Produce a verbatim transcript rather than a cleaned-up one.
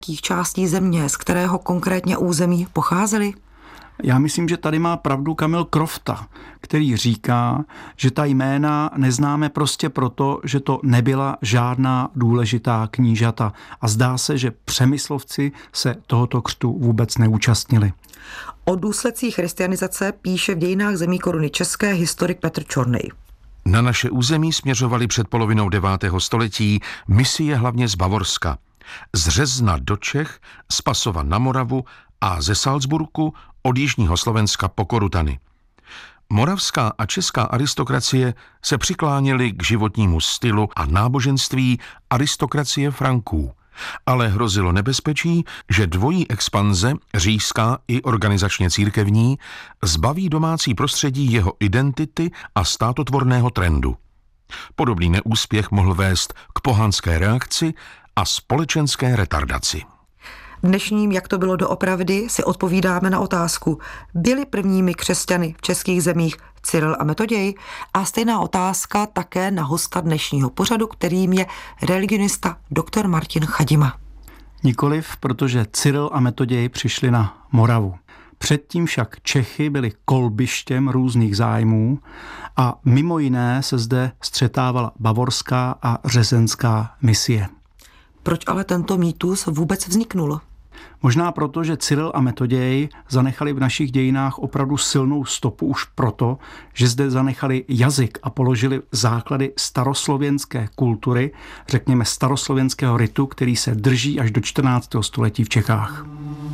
jakých částí země, z kterého konkrétně území pocházeli? Já myslím, že tady má pravdu Kamil Krofta, který říká, že ta jména neznáme prostě proto, že to nebyla žádná důležitá knížata. A zdá se, že Přemyslovci se tohoto křtu vůbec neúčastnili. O důsledcích christianizace píše v Dějinách zemí koruny české historik Petr Čornej. Na naše území směřovali před polovinou devátého století misie hlavně z Bavorska. Z Řezna do Čech, z Pasova na Moravu a ze Salzburku od jižního Slovenska po Korutany. Moravská a česká aristokracie se přikláněly k životnímu stylu a náboženství aristokracie Franků, ale hrozilo nebezpečí, že dvojí expanze, říšská i organizačně církevní, zbaví domácí prostředí jeho identity a státotvorného trendu. Podobný neúspěch mohl vést k pohanské reakci a společenské retardaci. V dnešním Jak to bylo doopravdy si odpovídáme na otázku, byli prvními křesťany v českých zemích Cyril a Metoděj? A stejná otázka také na hosta dnešního pořadu, kterým je religionista doktor Martin Chadima. Nikoliv, protože Cyril a Metoděj přišli na Moravu. Předtím však Čechy byly kolbištěm různých zájmů a mimo jiné se zde střetávala bavorská a řezenská misie. Proč ale tento mýtus vůbec vzniknul? Možná proto, že Cyril a Metoděj zanechali v našich dějinách opravdu silnou stopu už proto, že zde zanechali jazyk a položili základy staroslovenské kultury, řekněme staroslovenského ritu, který se drží až do čtrnáctého století v Čechách.